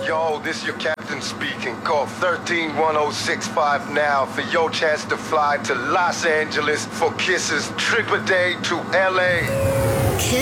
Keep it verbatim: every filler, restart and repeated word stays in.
Yo, this your captain speaking. Call thirteen one oh six five now for your chance to fly to Los Angeles for kisses. Trip a day to L A.